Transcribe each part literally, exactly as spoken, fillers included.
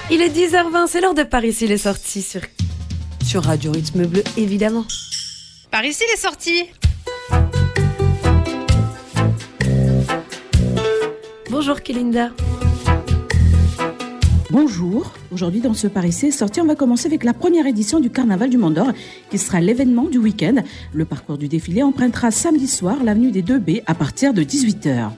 Il est dix heures vingt, c'est l'heure de Par ici les sorties sur, sur Radio Rythme Bleu, évidemment. Par ici les sorties. Bonjour Kélinda. Bonjour, aujourd'hui dans ce Par ici est sorti, on va commencer avec la première édition du Carnaval du Mont d'Or qui sera l'événement du week-end. Le parcours du défilé empruntera samedi soir l'avenue des deux B à partir de dix-huit heures.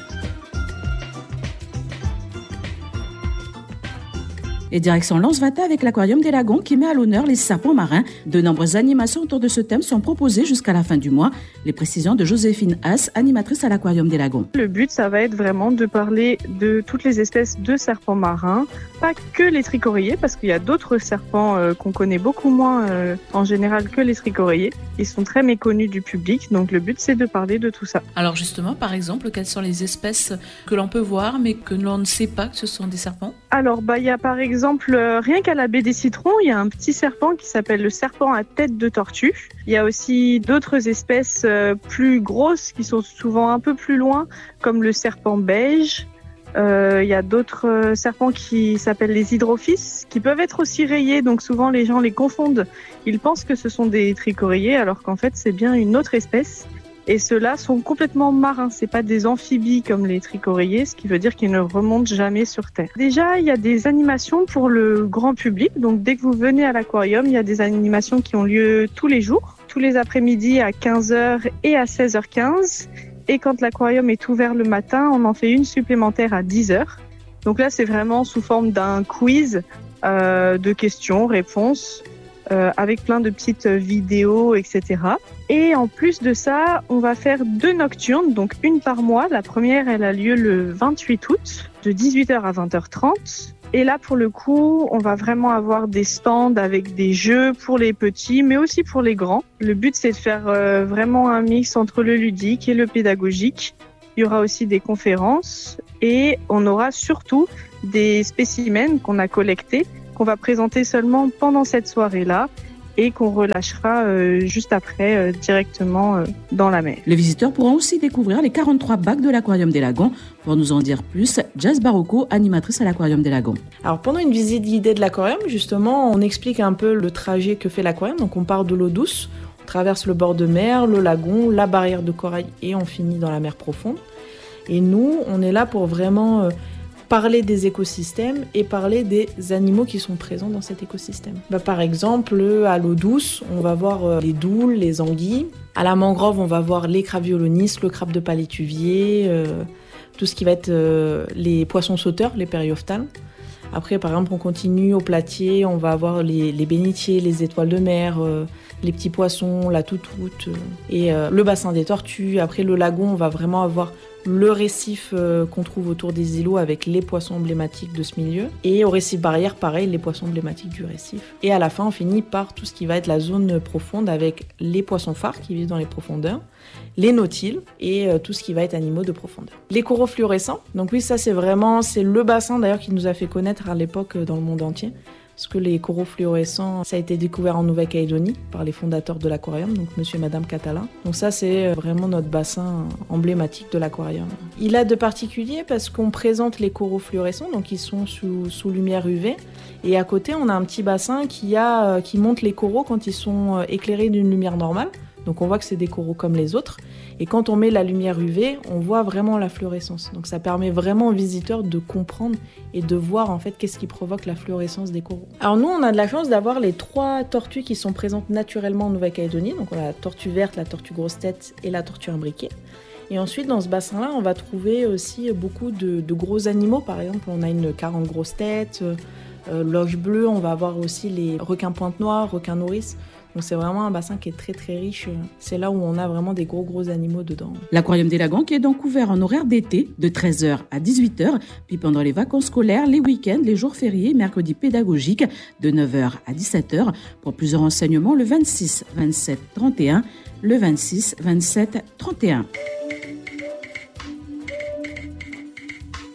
Et direction Lens-Vata avec l'Aquarium des Lagons qui met à l'honneur les serpents marins. De nombreuses animations autour de ce thème sont proposées jusqu'à la fin du mois. Les précisions de Joséphine Haas, animatrice à l'Aquarium des Lagons. Le but, ça va être vraiment de parler de toutes les espèces de serpents marins, pas que les tricoréiers, parce qu'il y a d'autres serpents euh, qu'on connaît beaucoup moins euh, en général que les tricoréiers. Ils sont très méconnus du public, donc le but, c'est de parler de tout ça. Alors justement, par exemple, quelles sont les espèces que l'on peut voir, mais que l'on ne sait pas que ce sont des serpents ? Alors, bah, il y a par exemple, euh, rien qu'à la baie des Citrons, il y a un petit serpent qui s'appelle le serpent à tête de tortue. Il y a aussi d'autres espèces euh, plus grosses qui sont souvent un peu plus loin, comme le serpent beige. Euh, il y a d'autres euh, serpents qui s'appellent les hydrophis, qui peuvent être aussi rayés, donc souvent les gens les confondent. Ils pensent que ce sont des tricoréiers, alors qu'en fait c'est bien une autre espèce. Et ceux-là sont complètement marins, c'est pas des amphibies comme les tricoréiers, ce qui veut dire qu'ils ne remontent jamais sur Terre. Déjà, il y a des animations pour le grand public, donc dès que vous venez à l'aquarium, il y a des animations qui ont lieu tous les jours, tous les après-midi à quinze heures et à seize heures quinze. Et quand l'aquarium est ouvert le matin, on en fait une supplémentaire à dix heures. Donc là, c'est vraiment sous forme d'un quiz euh, de questions-réponses euh, avec plein de petites vidéos, et cetera. Et en plus de ça, on va faire deux nocturnes, donc une par mois. La première, elle a lieu le vingt-huit août, de dix-huit heures à vingt heures trente. Et là, pour le coup, on va vraiment avoir des stands avec des jeux pour les petits, mais aussi pour les grands. Le but, c'est de faire euh, vraiment un mix entre le ludique et le pédagogique. Il y aura aussi des conférences et on aura surtout des spécimens qu'on a collectés, qu'on va présenter seulement pendant cette soirée-là et qu'on relâchera euh, juste après euh, directement euh, dans la mer. Les visiteurs pourront aussi découvrir les quarante-trois bacs de l'Aquarium des Lagons. Pour nous en dire plus, Jazz Barocco, animatrice à l'Aquarium des Lagons. Alors pendant une visite guidée de l'aquarium, justement, on explique un peu le trajet que fait l'aquarium. Donc on part de l'eau douce, on traverse le bord de mer, le lagon, la barrière de corail et on finit dans la mer profonde. Et nous, on est là pour vraiment... Euh, parler des écosystèmes et parler des animaux qui sont présents dans cet écosystème. Bah, par exemple, à l'eau douce, on va voir les doules, les anguilles. À la mangrove, on va voir les crabes violonistes, le crabe de palétuvier, euh, tout ce qui va être euh, les poissons sauteurs, les périophthalmes. Après, par exemple, on continue au platier, on va avoir les, les bénitiers, les étoiles de mer, euh, les petits poissons, la toutoute, euh, et euh, le bassin des tortues. Après, le lagon, on va vraiment avoir le récif euh, qu'on trouve autour des îlots avec les poissons emblématiques de ce milieu. Et au récif barrière, pareil, les poissons emblématiques du récif. Et à la fin, on finit par tout ce qui va être la zone profonde avec les poissons phares qui vivent dans les profondeurs, les nautiles et euh, tout ce qui va être animaux de profondeur. Les coraux fluorescents, donc oui, ça c'est vraiment, c'est le bassin d'ailleurs qui nous a fait connaître à l'époque dans le monde entier. Parce que les coraux fluorescents, ça a été découvert en Nouvelle-Calédonie par les fondateurs de l'aquarium, donc monsieur et madame Catala. Donc ça, c'est vraiment notre bassin emblématique de l'aquarium. Il a de particulier parce qu'on présente les coraux fluorescents, donc ils sont sous, sous lumière U V. Et à côté, on a un petit bassin qui, a, qui montre les coraux quand ils sont éclairés d'une lumière normale. Donc on voit que c'est des coraux comme les autres. Et quand on met la lumière U V, on voit vraiment la fluorescence. Donc ça permet vraiment aux visiteurs de comprendre et de voir en fait qu'est-ce qui provoque la fluorescence des coraux. Alors nous, on a de la chance d'avoir les trois tortues qui sont présentes naturellement en Nouvelle-Calédonie. Donc on a la tortue verte, la tortue grosse tête et la tortue imbriquée. Et ensuite, dans ce bassin-là, on va trouver aussi beaucoup de, de gros animaux. Par exemple, on a une carente grosse tête, euh, loge bleue. On va avoir aussi les requins pointe noire, requins nourrices. Donc c'est vraiment un bassin qui est très très riche. C'est là où on a vraiment des gros gros animaux dedans. L'Aquarium des Lagons qui est donc ouvert en horaire d'été de treize heures à dix-huit heures, puis pendant les vacances scolaires, les week-ends, les jours fériés, mercredis pédagogiques de neuf heures à dix-sept heures. Pour plus de renseignements, le vingt-six, vingt-sept, trente et un, le vingt-six, vingt-sept, trente et un.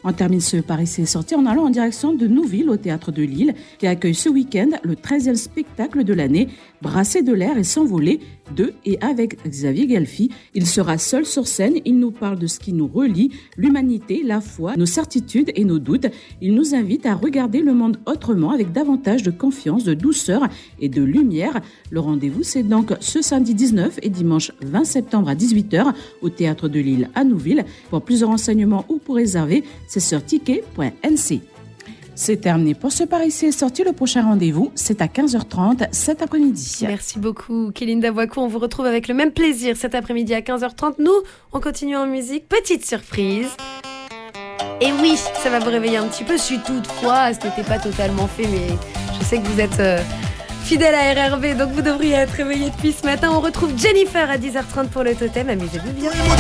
On termine ce Par ici est sorti en allant en direction de Nouville au Théâtre de Lille qui accueille ce week-end le treizième spectacle de l'année, Brasser de l'air et s'envoler de et avec Xavier Galfi. Il sera seul sur scène, il nous parle de ce qui nous relie, l'humanité, la foi, nos certitudes et nos doutes. Il nous invite à regarder le monde autrement avec davantage de confiance, de douceur et de lumière. Le rendez-vous, c'est donc ce samedi dix-neuf et dimanche vingt septembre à dix-huit heures au Théâtre de Lille à Nouville. Pour plus de renseignements ou pour réserver, c'est sur ticket point n c. C'est terminé pour ce Par ici est sorti. Le prochain rendez-vous, c'est à quinze heures trente cet après-midi. Merci beaucoup, Kéline Davoicou. On vous retrouve avec le même plaisir cet après-midi à quinze heures trente. Nous, on continue en musique. Petite surprise. Et oui, ça va vous réveiller un petit peu. Si toutefois, ce n'était pas totalement fait, mais je sais que vous êtes euh, fidèle à R R B, donc vous devriez être réveillé depuis ce matin. On retrouve Jennifer à dix heures trente pour le totem. Amusez-vous bien.